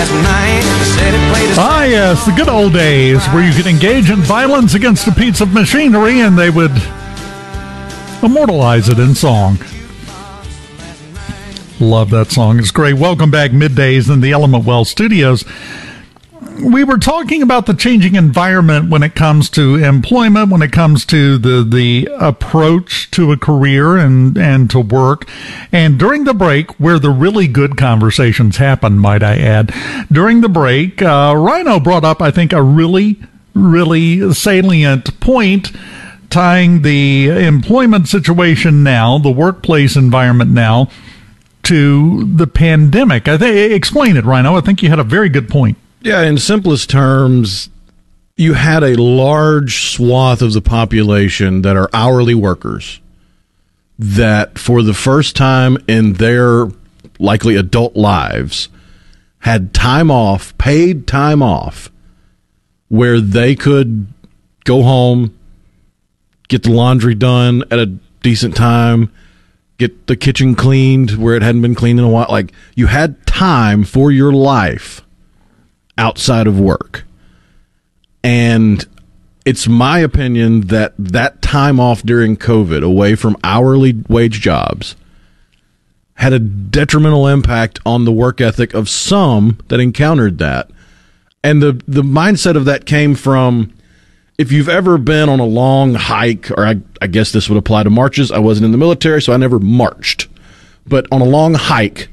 Ah, yes, the good old days where you could engage in violence against a piece of machinery and they would immortalize it in song. Love that song. It's great. Welcome back, Middays in the Element Well Studios. We were talking about the changing environment when it comes to employment, when it comes to the approach to a career and to work. And during the break, where the really good conversations happen, might I add, during the break, Rhino brought up, I think, a really, really salient point tying the employment situation now, the workplace environment now, to the pandemic. Explain it, Rhino. I think you had a very good point. Yeah, in simplest terms, you had a large swath of the population that are hourly workers that for the first time in their likely adult lives had time off, paid time off, where they could go home, get the laundry done at a decent time, get the kitchen cleaned where it hadn't been cleaned in a while. Like, you had time for your life outside of work. And it's my opinion that that time off during COVID, away from hourly wage jobs, had a detrimental impact on the work ethic of some that encountered that. And the mindset of that came from, if you've ever been on a long hike, or I guess this would apply to marches. I wasn't in the military, so I never marched. But on a long hike,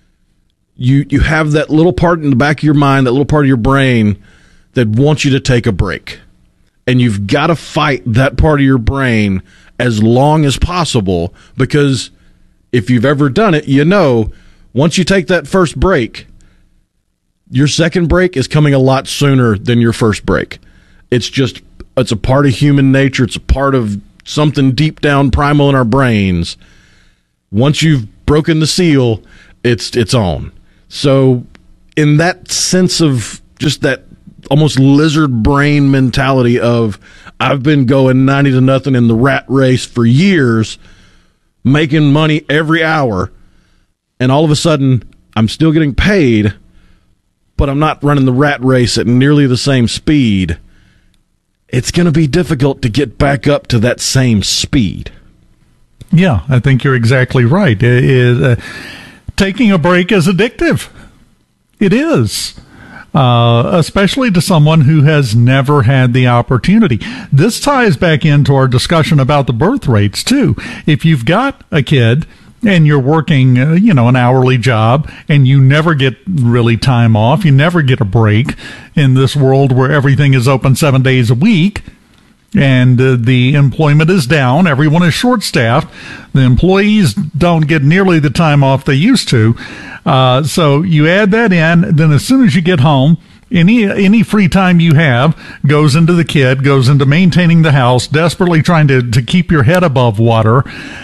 you have that little part in the back of your mind, that little part of your brain that wants you to take a break. And you've got to fight that part of your brain as long as possible, because if you've ever done it, you know, once you take that first break, your second break is coming a lot sooner than your first break. It's a part of human nature. It's a part of something deep down primal in our brains. Once you've broken the seal, it's on. So in that sense of just that almost lizard brain mentality of, I've been going 90-0 in the rat race for years, making money every hour, and all of a sudden I'm still getting paid, but I'm not running the rat race at nearly the same speed. It's going to be difficult to get back up to that same speed. Yeah, I think you're exactly right. Taking a break is addictive. It is. Especially to someone who has never had the opportunity. This ties back into our discussion about the birth rates, too. If you've got a kid and you're working, an hourly job, and you never get really time off, you never get a break in this world where everything is open 7 days a week, and the employment is down, everyone is short-staffed, the employees don't get nearly the time off they used to. So you add that in, then as soon as you get home, any free time you have goes into the kid, goes into maintaining the house, desperately trying to keep your head above water.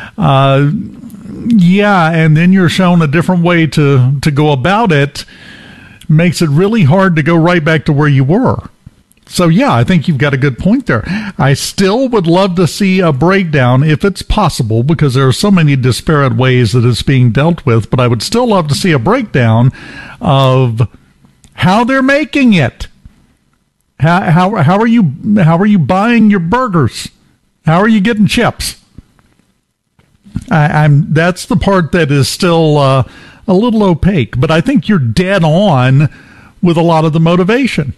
Yeah, and then you're shown a different way to go about it. Makes it really hard to go right back to where you were. So, yeah, I think you've got a good point there. I still would love to see a breakdown, if it's possible, because there are so many disparate ways that it's being dealt with, but I would still love to see a breakdown of how they're making it. How are you buying your burgers? How are you getting chips? That's the part that is still a little opaque, but I think you're dead on with a lot of the motivation.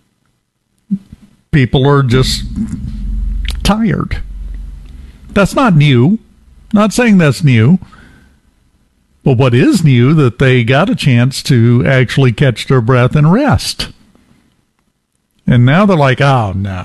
People are just tired. That's not new. Not saying that's new. But what is new, that they got a chance to actually catch their breath and rest. And now they're like, oh, no.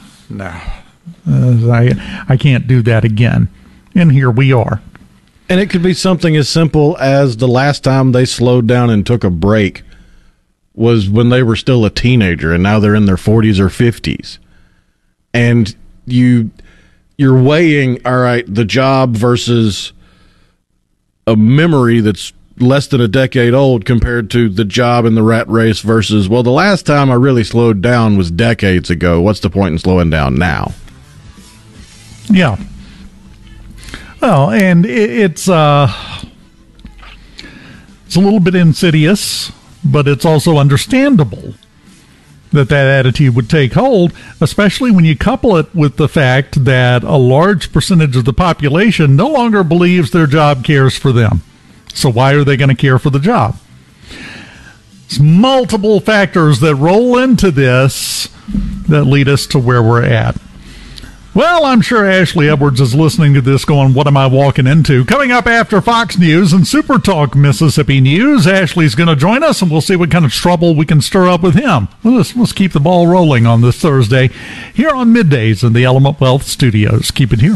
I can't do that again. And here we are. And it could be something as simple as the last time they slowed down and took a break was when they were still a teenager, and now they're in their 40s or 50s. And you're weighing, all right, the job versus a memory that's less than a decade old compared to the job in the rat race versus, well, the last time I really slowed down was decades ago. What's the point in slowing down now? Yeah. Well, and it's a little bit insidious but it's also understandable that attitude would take hold, especially when you couple it with the fact that a large percentage of the population no longer believes their job cares for them. So why are they going to care for the job? It's multiple factors that roll into this that lead us to where we're at. Well, I'm sure Ashley Edwards is listening to this going, what am I walking into? Coming up after Fox News and Super Talk Mississippi News, Ashley's going to join us, and we'll see what kind of trouble we can stir up with him. Let's keep the ball rolling on this Thursday here on Middays in the Element Wealth Studios. Keep it here.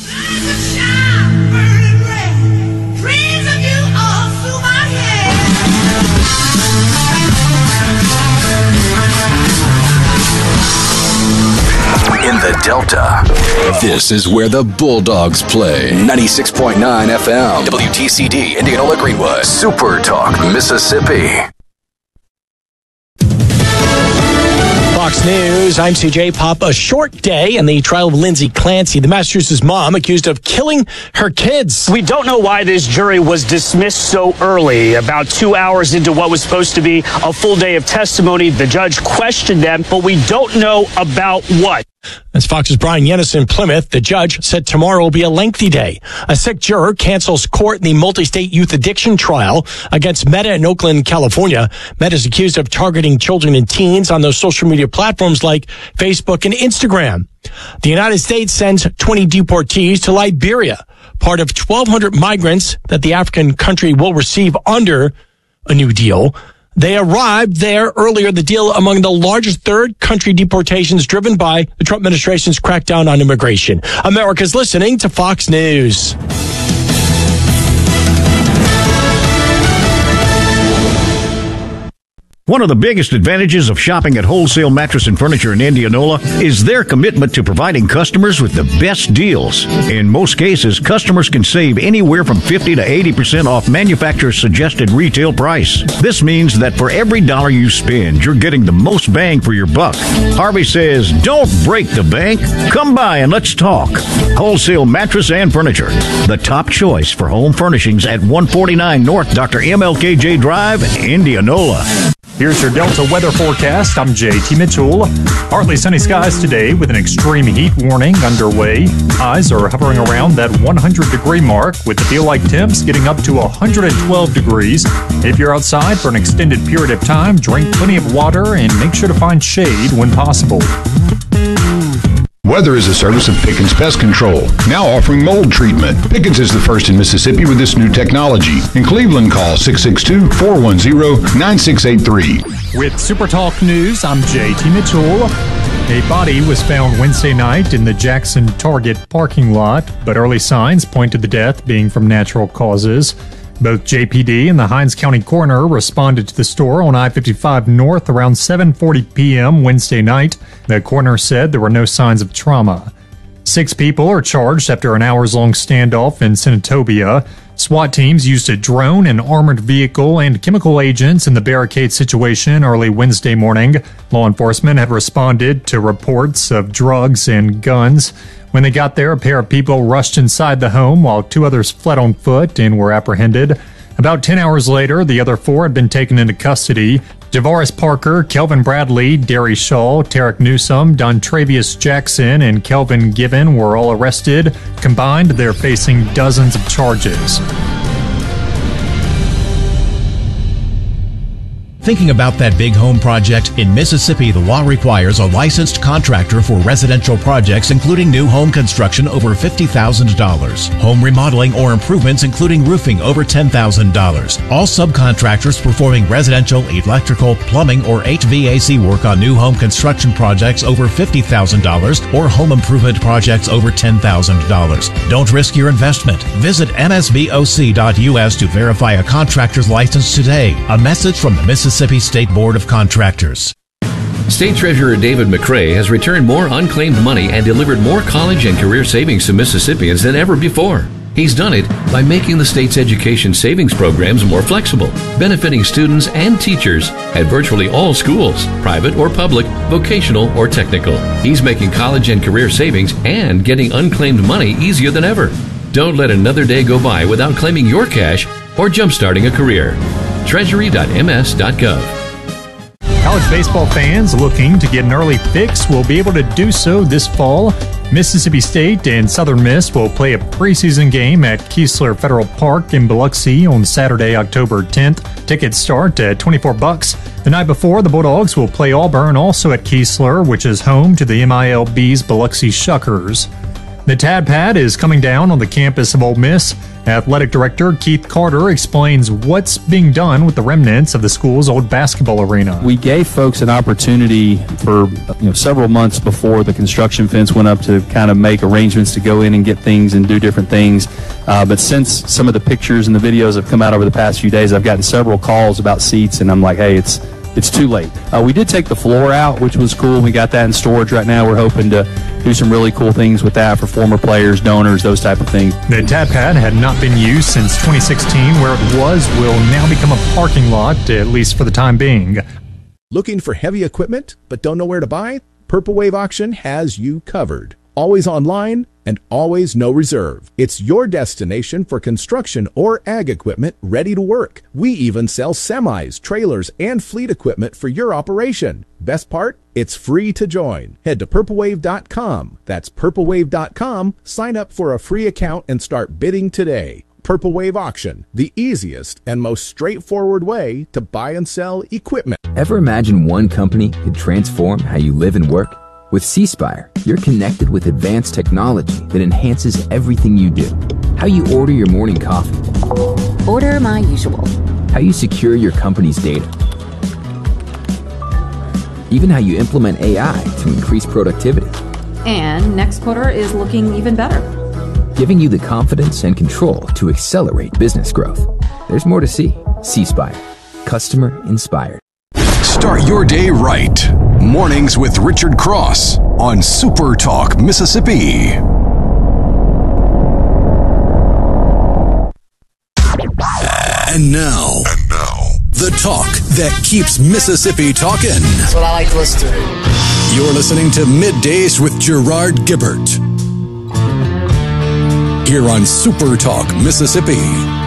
In the Delta, this is where the Bulldogs play. 96.9 FM, WTCD, Indianola Greenwood, Super Talk, Mississippi. Fox News, I'm CJ Pop. A short day in the trial of Lindsay Clancy, the Massachusetts mom accused of killing her kids. We don't know why this jury was dismissed so early. About 2 hours into what was supposed to be a full day of testimony, the judge questioned them, but we don't know about what. As Fox's Brian Yennis in Plymouth, the judge said tomorrow will be a lengthy day. A sick juror cancels court in the multi-state youth addiction trial against Meta in Oakland, California. Meta is accused of targeting children and teens on those social media platforms like Facebook and Instagram. The United States sends 20 deportees to Liberia, part of 1,200 migrants that the African country will receive under a new deal. They arrived there earlier, the deal among the largest third country deportations driven by the Trump administration's crackdown on immigration. America's listening to Fox News. One of the biggest advantages of shopping at Wholesale Mattress and Furniture in Indianola is their commitment to providing customers with the best deals. In most cases, customers can save anywhere from 50 to 80% off manufacturer's suggested retail price. This means that for every dollar you spend, you're getting the most bang for your buck. Harvey says, don't break the bank. Come by and let's talk. Wholesale Mattress and Furniture, the top choice for home furnishings at 149 North Dr. MLKJ Drive, Indianola. Here's your Delta weather forecast. I'm JT Mitchell. Partly sunny skies today with an extreme heat warning underway. Highs are hovering around that 100-degree mark with the feel-like temps getting up to 112 degrees. If you're outside for an extended period of time, drink plenty of water and make sure to find shade when possible. Weather is a service of Pickens Pest Control, now offering mold treatment. Pickens is the first in Mississippi with this new technology. In Cleveland, call 662-410-9683. With Super Talk News, I'm JT Mitchell. A body was found Wednesday night in the Jackson Target parking lot, but early signs point to the death being from natural causes. Both JPD and the Hinds County coroner responded to the store on I-55 North around 7:40 p.m. Wednesday night. The coroner said there were no signs of trauma. 6 people are charged after an hours-long standoff in Senatobia. SWAT teams used a drone, an armored vehicle, and chemical agents in the barricade situation early Wednesday morning. Law enforcement had responded to reports of drugs and guns. When they got there, a pair of people rushed inside the home while 2 others fled on foot and were apprehended. About 10 hours later, the other 4 had been taken into custody. Javaris Parker, Kelvin Bradley, Derry Shaw, Tarek Newsome, Dontravius Jackson, and Kelvin Given were all arrested. Combined, they're facing dozens of charges. Thinking about that big home project? In Mississippi, the law requires a licensed contractor for residential projects, including new home construction over $50,000. Home remodeling or improvements, including roofing, over $10,000. All subcontractors performing residential, electrical, plumbing, or HVAC work on new home construction projects over $50,000 or home improvement projects over $10,000. Don't risk your investment. Visit msboc.us to verify a contractor's license today. A message from the Mississippi State Board of Contractors. State Treasurer David McRae has returned more unclaimed money and delivered more college and career savings to Mississippians than ever before. He's done it by making the state's education savings programs more flexible, benefiting students and teachers at virtually all schools, private or public, vocational or technical. He's making college and career savings and getting unclaimed money easier than ever. Don't let another day go by without claiming your cash or jumpstarting a career. treasury.ms.gov. College baseball fans looking to get an early fix will be able to do so this fall. Mississippi State and Southern Miss will play a preseason game at Keesler Federal Park in Biloxi on Saturday, October 10th. Tickets start at $24. The night before, the Bulldogs will play Auburn, also at Keesler, which is home to the MILB's Biloxi Shuckers. The Tad Pad is coming down on the campus of Ole Miss. Athletic Director Keith Carter explains what's being done with the remnants of the school's old basketball arena. We gave folks an opportunity for several months before the construction fence went up to kind of make arrangements to go in and get things and do different things. But since some of the pictures and the videos have come out over the past few days, I've gotten several calls about seats, and I'm like, hey, it's too late. We did take the floor out, which was cool. We got that in storage right now. We're hoping to do some really cool things with that for former players, donors, those type of things. The Tad Pad had not been used since 2016. Where it will now become a parking lot, at least for the time being. Looking for heavy equipment but don't know where to buy? Purple Wave Auction has you covered. Always online and always no reserve. It's your destination for construction or ag equipment ready to work. We even sell semis, trailers, and fleet equipment for your operation. Best part? It's free to join. Head to purplewave.com. That's purplewave.com. Sign up for a free account and start bidding today. Purple Wave Auction, the easiest and most straightforward way to buy and sell equipment. Ever imagine one company could transform how you live and work? With C-Spire, you're connected with advanced technology that enhances everything you do. How you order your morning coffee. Order my usual. How you secure your company's data. Even how you implement AI to increase productivity. And next quarter is looking even better. Giving you the confidence and control to accelerate business growth. There's more to see. C-Spire. Customer inspired. Start your day right. Mornings with Richard Cross on Super Talk, Mississippi. And now, the talk that keeps Mississippi talking. That's what I like to listen to. You're listening to Middays with Gerard Gibbert here on Super Talk, Mississippi.